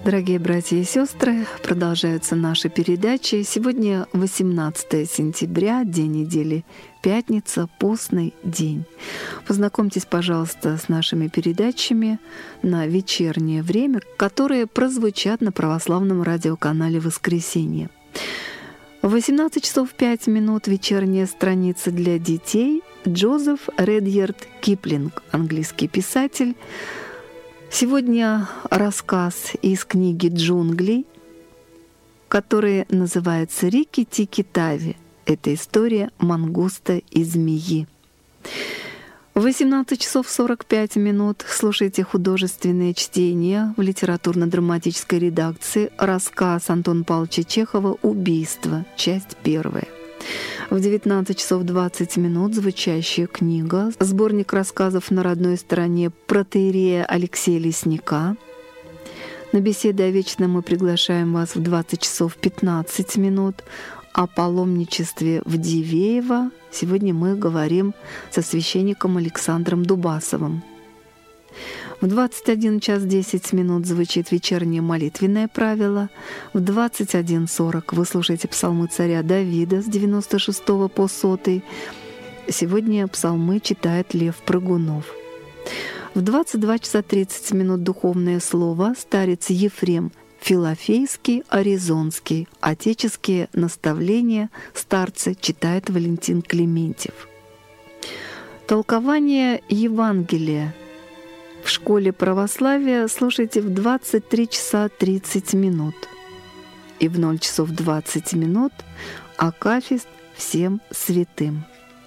Дорогие братья и сестры, продолжаются наши передачи. Сегодня 18 сентября, день недели, пятница, постный день. Познакомьтесь, пожалуйста, с нашими передачами на вечернее время, которые прозвучат на православном радиоканале «Воскресенье». В 18 часов 5 минут вечерняя страница для детей. Джозеф Редьярд Киплинг, английский писатель. Сегодня рассказ из книги «Джунгли», который называется «Рикки-тикки-тави». Это история мангуста и змеи. В 18 часов 45 минут слушайте художественное чтение в литературно-драматической редакции, рассказ Антона Павловича Чехова «Убийство», часть 1. В 19 часов 20 минут звучащая книга, сборник рассказов на родной стороне протоиерея Алексея Лесника. На беседы о вечном мы приглашаем вас в 20 часов 15 минут. О паломничестве в Дивеево сегодня мы говорим со священником Александром Дубасовым. В 21 час 10 минут звучит вечернее молитвенное правило. В 21:40 вы слушаете псалмы царя Давида с 96 по 100. Сегодня псалмы читает Лев Прыгунов. В 22 часа 30 минут духовное слово старец Ефрем Филофейский, Аризонский. Отеческие наставления старца читает Валентин Клементьев. Толкование Евангелия в школе православия слушайте в 23 часа 30 минут. И в 0 часов 20 минут акафист всем святым.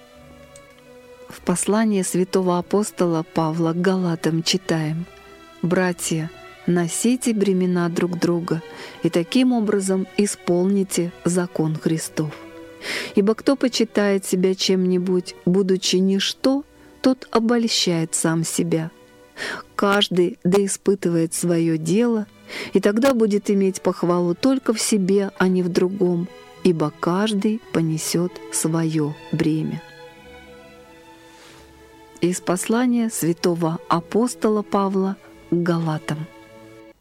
В послании святого апостола Павла к Галатам читаем: «Братья, носите бремена друг друга, и таким образом исполните закон Христов. Ибо кто почитает себя чем-нибудь, будучи ничто, тот обольщает сам себя. Каждый да испытывает свое дело, и тогда будет иметь похвалу только в себе, а не в другом, ибо каждый понесет свое бремя». Из послания святого апостола Павла к Галатам.